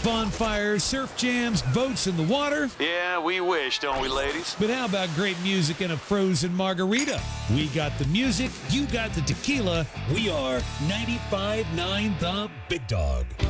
Bonfires, surf jams, boats in the water. Yeah, we wish, don't we, ladies? But how about great music and a frozen margarita? We got the music, you got the tequila. We are 95.9 The Big Dog.